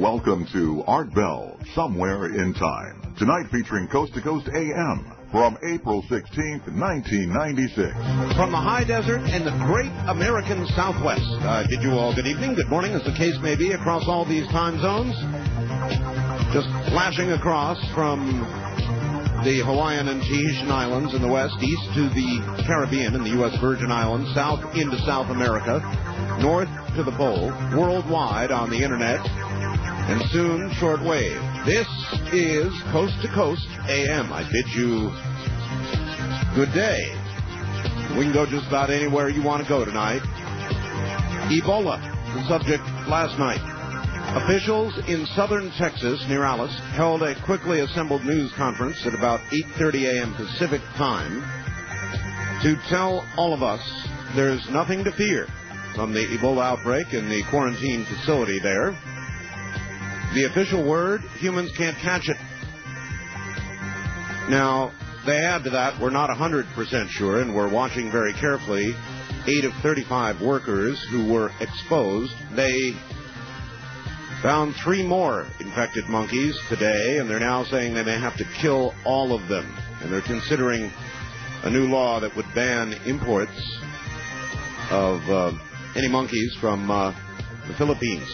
Welcome to Art Bell, Somewhere in Time. Tonight featuring Coast to Coast AM from April 16th, 1996. From the high desert and the great American Southwest. Bid you all good evening, good morning, as the case may be, across all these time zones. Just flashing across from the Hawaiian and Tahitian Islands in the west, east to the Caribbean and the U.S. Virgin Islands, south into South America, north to the pole, worldwide on the internet, and soon shortwave. This is Coast to Coast AM. I bid you good day. We can go just about anywhere you want to go tonight. Ebola, the subject last night. Officials in southern Texas, near Alice, held a quickly assembled news conference at about 8:30 a.m. Pacific time to tell all of us there's nothing to fear from the Ebola outbreak in the quarantine facility there. The official word, humans can't catch it. Now, they add to that, we're not 100% sure, and we're watching very carefully 8 of 35 workers who were exposed. They found 3 more infected monkeys today, and they're now saying they may have to kill all of them. And they're considering a new law that would ban imports of any monkeys from the Philippines.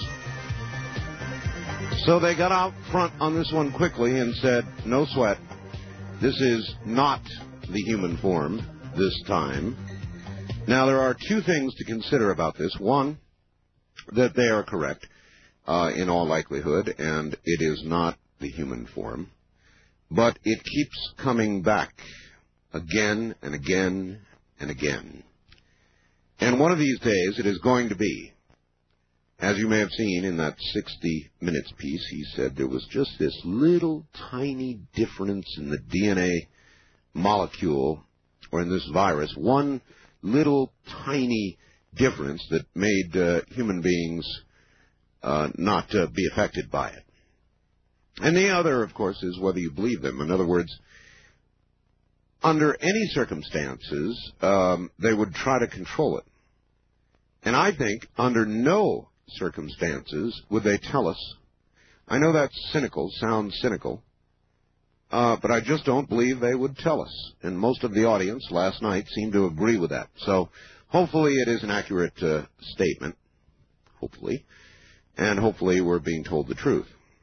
So they got out front on this one quickly and said, no sweat, this is not the human form this time. Now, there are 2 things to consider about this. One, that they are correct. In all likelihood, and it is not the human form. But it keeps coming back again and again and again. And one of these days it is going to be, as you may have seen in that 60 Minutes piece, he said there was just this little tiny difference in the DNA molecule, or in this virus, one little tiny difference that made human beings not to be affected by it. And the other, of course, is whether you believe them. In other words, under any circumstances, they would try to control it. And I think under no circumstances would they tell us. I know that's cynical, sounds cynical, but I just don't believe they would tell us. And most of the audience last night seemed to agree with that. So hopefully it is an accurate statement. Hopefully. And hopefully we're being told the truth.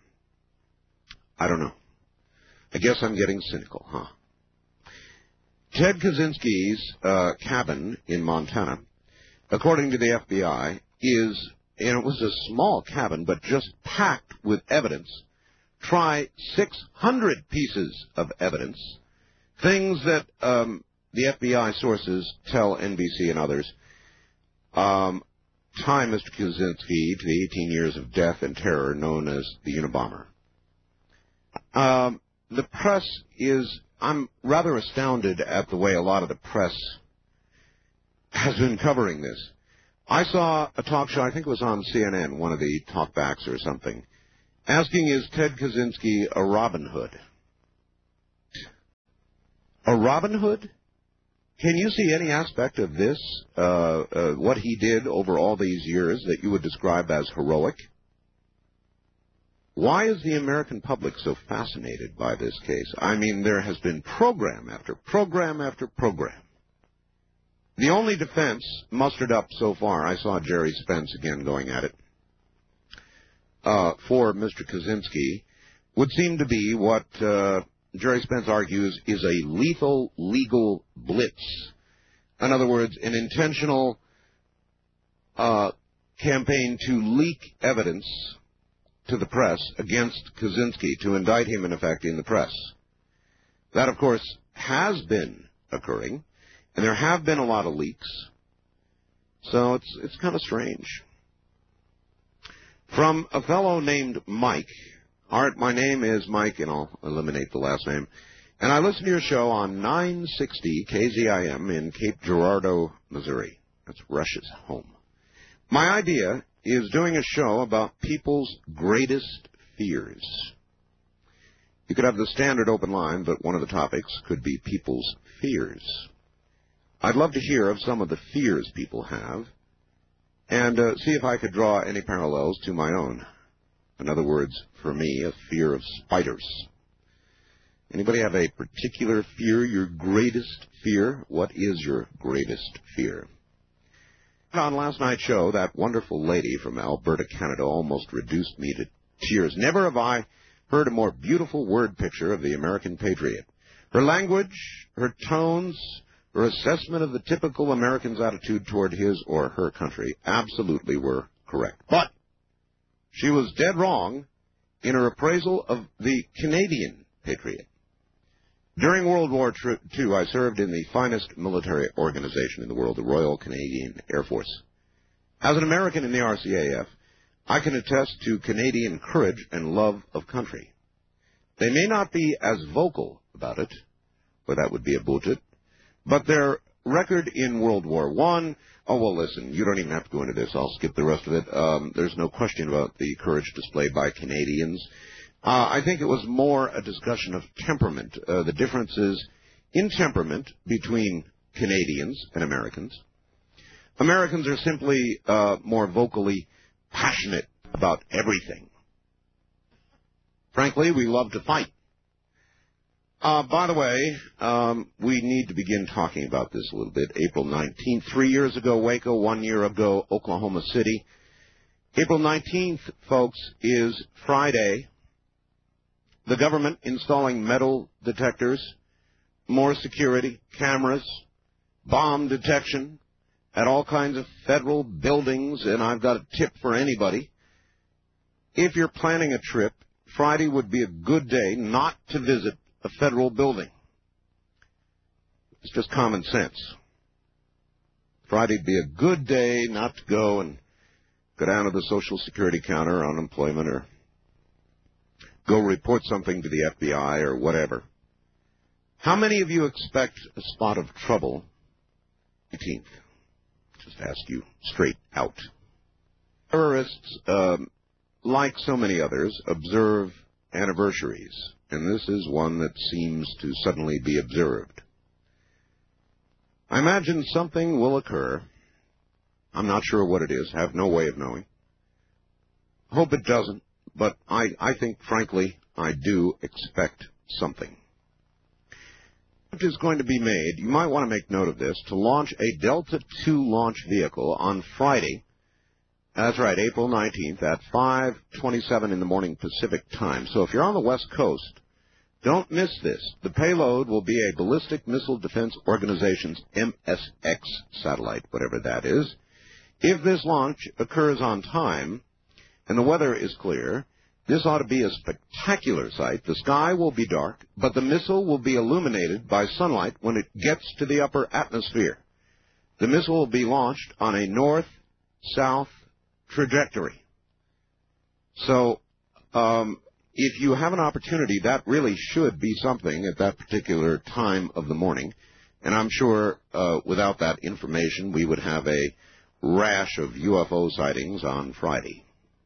I don't know. I guess I'm getting cynical, huh? Ted Kaczynski's cabin in Montana, according to the FBI, is, and it was a small cabin, but just packed with evidence. Try 600 pieces of evidence, things that the FBI sources tell NBC and others tie Mr. Kaczynski to the 18 years of death and terror known as the Unabomber. The press is, I'm rather astounded at the way a lot of the press has been covering this. I saw a talk show, I think it was on CNN, one of the talkbacks or something, asking, is Ted Kaczynski a Robin Hood? A Robin Hood? Can you see any aspect of this, what he did over all these years, that you would describe as heroic? Why is the American public so fascinated by this case? I mean, there has been program after program after program. The only defense mustered up so far, I saw Jerry Spence again going at it, for Mr. Kaczynski, would seem to be what Jerry Spence argues is a lethal legal blitz. In other words, an intentional campaign to leak evidence to the press against Kaczynski, to indict him, in effect, in the press. That, of course, has been occurring, and there have been a lot of leaks. So it's kind of strange. From a fellow named Mike. Art, my name is Mike, and I'll eliminate the last name. And I listen to your show on 960 KZIM in Cape Girardeau, Missouri. That's Rush's home. My idea is doing a show about people's greatest fears. You could have the standard open line, but one of the topics could be people's fears. I'd love to hear of some of the fears people have, and see if I could draw any parallels to my own. In other words, for me, a fear of spiders. Anybody have a particular fear, your greatest fear? What is your greatest fear? On last night's show, that wonderful lady from Alberta, Canada, almost reduced me to tears. Never have I heard a more beautiful word picture of the American patriot. Her language, her tones, her assessment of the typical American's attitude toward his or her country absolutely were correct. But she was dead wrong in her appraisal of the Canadian patriot. During World War II, I served in the finest military organization in the world, the Royal Canadian Air Force. As an American in the RCAF, I can attest to Canadian courage and love of country. They may not be as vocal about it, or that would be about it, but their record in World War I, oh, well, listen, you don't even have to go into this. I'll skip the rest of it. There's no question about the courage displayed by Canadians. I think it was more a discussion of temperament, the differences in temperament between Canadians and Americans. Americans are simply more vocally passionate about everything. Frankly, we love to fight. By the way, we need to begin talking about this a little bit. April 19th, 3 years ago, Waco, 1 year ago, Oklahoma City. April 19th, folks, is Friday. The government installing metal detectors, more security, cameras, bomb detection at all kinds of federal buildings, and I've got a tip for anybody. If you're planning a trip, Friday would be a good day not to visit a federal building. It's just common sense. Friday'd be a good day not to go and go down to the Social Security counter, unemployment, or go report something to the FBI or whatever. How many of you expect a spot of trouble 18th? Just ask you straight out. Terrorists, like so many others, observe anniversaries, and this is one that seems to suddenly be observed. I imagine something will occur. I'm not sure what it is, have no way of knowing. Hope it doesn't. But I think, frankly, I do expect something. It is going to be made, you might want to make note of this, to launch a Delta II launch vehicle on Friday. That's right, April 19th at 5:27 in the morning Pacific time. So if you're on the West Coast, don't miss this. The payload will be a Ballistic Missile Defense Organization's MSX satellite, whatever that is. If this launch occurs on time, and the weather is clear, this ought to be a spectacular sight. The sky will be dark, but the missile will be illuminated by sunlight when it gets to the upper atmosphere. The missile will be launched on a north-south trajectory. So, if you have an opportunity, that really should be something at that particular time of the morning. And I'm sure without that information, we would have a rash of UFO sightings on Friday.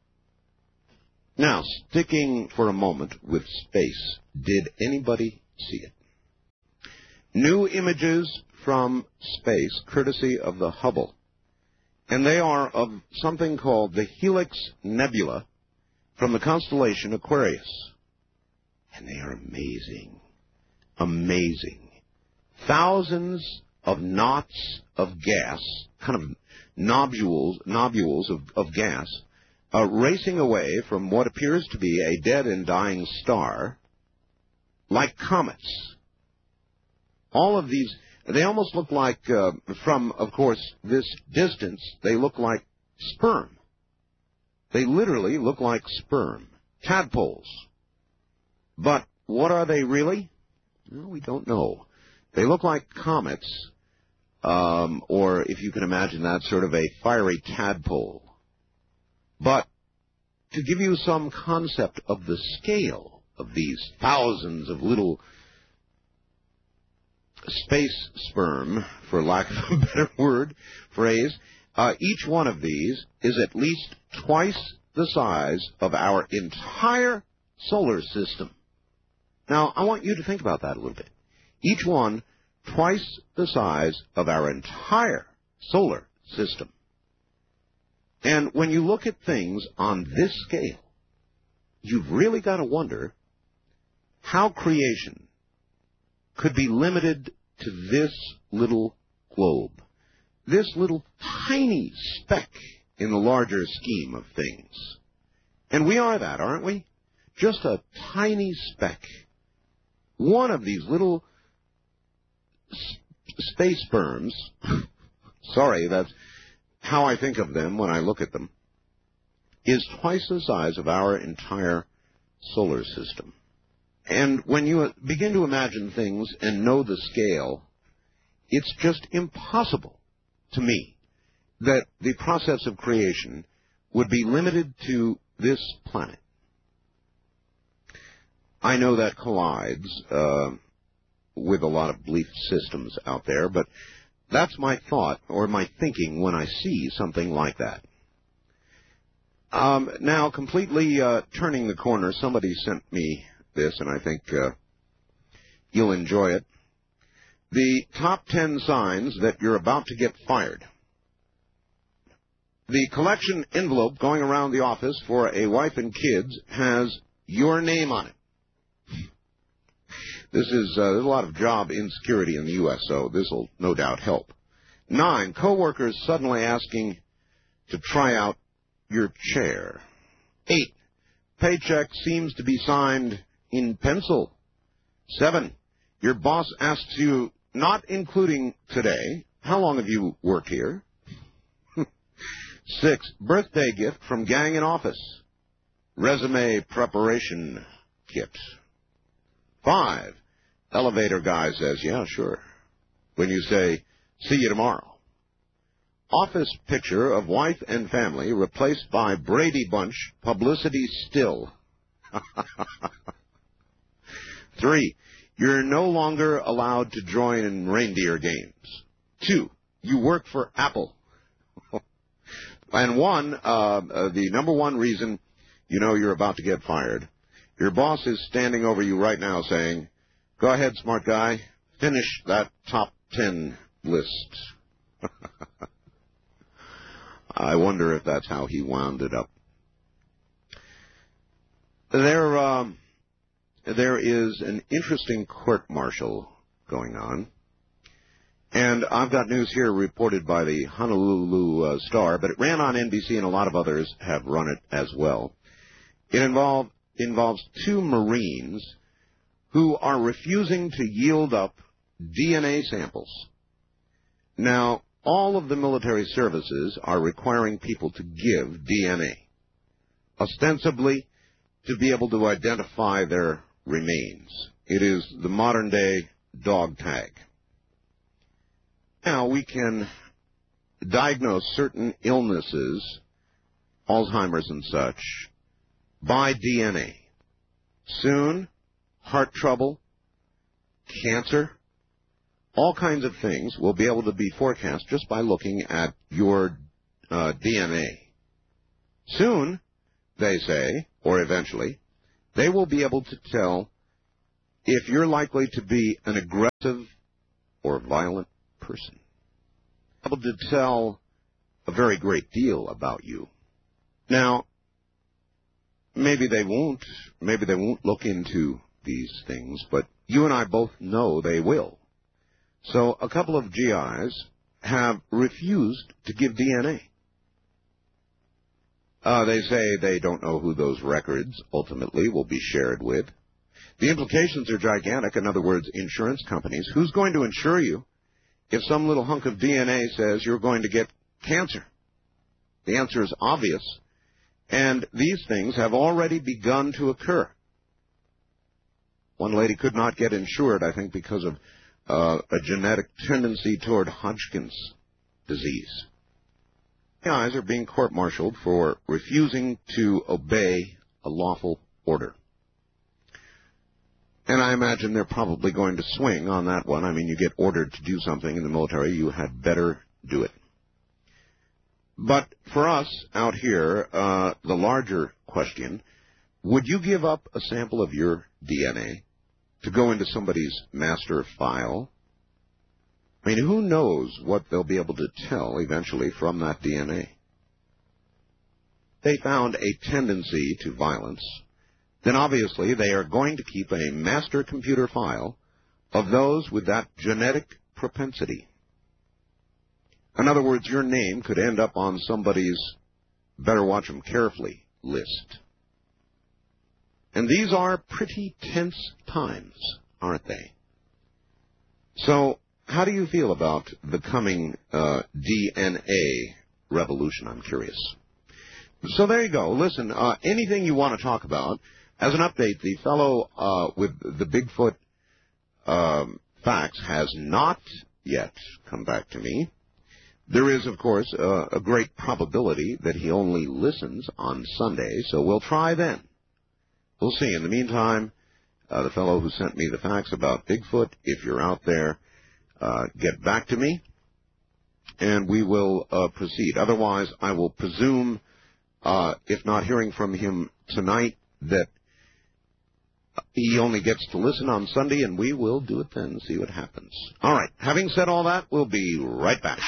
Now, sticking for a moment with space, did anybody see it? New images from space, courtesy of the Hubble, and they are of something called the Helix Nebula from the constellation Aquarius. And they are amazing, amazing. Thousands of knots of gas, kind of nobules of gas, racing away from what appears to be a dead and dying star, like comets. All of these, they almost look like, from, of course, this distance, they look like sperm. They literally look like sperm, tadpoles. But what are they really? Well, we don't know. They look like comets, or if you can imagine that, sort of a fiery tadpole. But to give you some concept of the scale of these thousands of little space sperm, for lack of a better phrase, each one of these is at least twice the size of our entire solar system. Now, I want you to think about that a little bit. Each one twice the size of our entire solar system. And when you look at things on this scale, you've really got to wonder how creation could be limited to this little globe, this little tiny speck in the larger scheme of things. And we are that, aren't we? Just a tiny speck. One of these little space sperms, sorry, that's how I think of them when I look at them, is twice the size of our entire solar system. And when you begin to imagine things and know the scale, it's just impossible to me that the process of creation would be limited to this planet. I know that collides with a lot of belief systems out there, but that's my thought or my thinking when I see something like that. Now, completely turning the corner, somebody sent me this, and I think you'll enjoy it. The top 10 signs that you're about to get fired. The collection envelope going around the office for a wife and kids has your name on it. There's a lot of job insecurity in the U.S., so this will no doubt help. 9, coworkers suddenly asking to try out your chair. 8, paycheck seems to be signed in pencil. 7, your boss asks you, not including today, how long have you worked here? 6, birthday gift from gang in office. Resume preparation kit. 5, elevator guy says, yeah, sure, when you say, see you tomorrow. Office picture of wife and family replaced by Brady Bunch publicity still. 3, you're no longer allowed to join in reindeer games. 2, you work for Apple. And 1, the number 1 reason you know you're about to get fired, your boss is standing over you right now saying, go ahead, smart guy, finish that top 10 list. I wonder if that's how he wound it up. There is an interesting court-martial going on, and I've got news here reported by the Honolulu Star, but it ran on NBC and a lot of others have run it as well. It involves 2 Marines who are refusing to yield up DNA samples. Now, all of the military services are requiring people to give DNA, ostensibly to be able to identify their remains. It is the modern-day dog tag. Now, we can diagnose certain illnesses, Alzheimer's and such, by DNA. Soon, heart trouble, cancer, all kinds of things will be able to be forecast just by looking at your DNA. Soon, they say, or eventually, they will be able to tell if you're likely to be an aggressive or violent person. Able to tell a very great deal about you. Now, maybe they won't look into these things, but you and I both know they will. So a couple of GIs have refused to give DNA. They say they don't know who those records ultimately will be shared with. The implications are gigantic. In other words, insurance companies. Who's going to insure you if some little hunk of DNA says you're going to get cancer? The answer is obvious. And these things have already begun to occur. One lady could not get insured, I think, because of a genetic tendency toward Hodgkin's disease. Guys are being court-martialed for refusing to obey a lawful order. And I imagine they're probably going to swing on that one. I mean, you get ordered to do something in the military, you had better do it. But for us out here, the larger question, would you give up a sample of your DNA to go into somebody's master file? I mean, who knows what they'll be able to tell eventually from that DNA? They found a tendency to violence then obviously they are going to keep a master computer file of those with that genetic propensity. In other words, your name could end up on somebody's better watch 'em carefully list. And these are pretty tense times, aren't they? So, how do you feel about the coming DNA revolution? I'm curious. So there you go. Listen, anything you want to talk about. As an update, the fellow with the Bigfoot facts has not yet come back to me. There is, of course, a great probability that he only listens on Sunday, so we'll try then. We'll see. In the meantime, the fellow who sent me the facts about Bigfoot, if you're out there, get back to me, and we will proceed. Otherwise, I will presume, if not hearing from him tonight, that he only gets to listen on Sunday, and we will do it then and see what happens. All right. Having said all that, we'll be right back.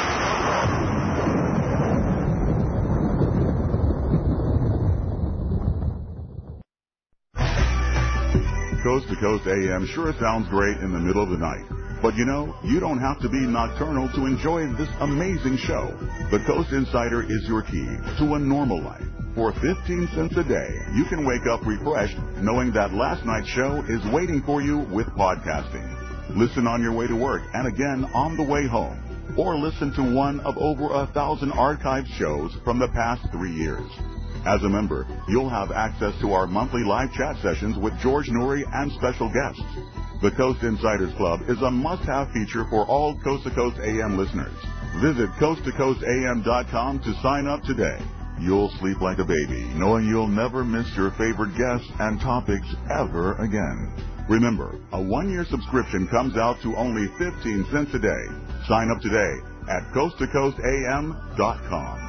Coast to Coast AM sure sounds great in the middle of the night. But you know, you don't have to be nocturnal to enjoy this amazing show. The Coast Insider is your key to a normal life. For 15 cents a day, you can wake up refreshed knowing that last night's show is waiting for you with podcasting. Listen on your way to work and again on the way home. Or listen to one of over 1,000 archived shows from the past 3 years. As a member, you'll have access to our monthly live chat sessions with George Noory and special guests. The Coast Insiders Club is a must-have feature for all Coast to Coast AM listeners. Visit coasttocoastam.com to sign up today. You'll sleep like a baby, knowing you'll never miss your favorite guests and topics ever again. Remember, a one-year subscription comes out to only 15 cents a day. Sign up today at coasttocoastam.com.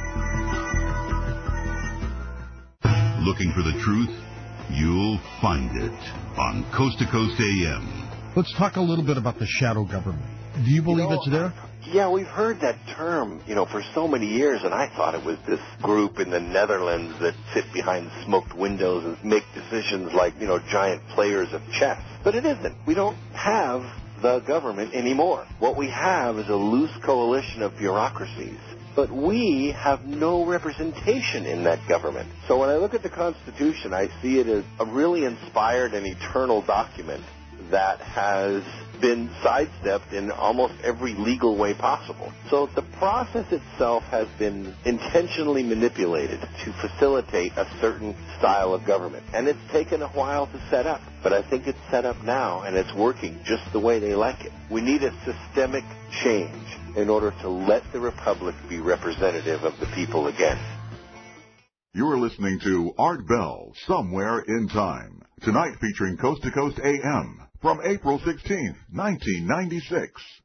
Looking for the truth? You'll find it on Coast to Coast AM. Let's talk a little bit about the shadow government. Do you believe it's there? Yeah, we've heard that term, for so many years, and I thought it was this group in the Netherlands that sit behind smoked windows and make decisions like, giant players of chess. But it isn't. We don't have the government anymore. What we have is a loose coalition of bureaucracies. But we have no representation in that government. So when I look at the Constitution, I see it as a really inspired and eternal document that has been sidestepped in almost every legal way possible. So the process itself has been intentionally manipulated to facilitate a certain style of government. And it's taken a while to set up. But I think it's set up now, and it's working just the way they like it. We need a systemic change in order to let the Republic be representative of the people again. You're listening to Art Bell, Somewhere in Time. Tonight featuring Coast to Coast AM from April 16th, 1996.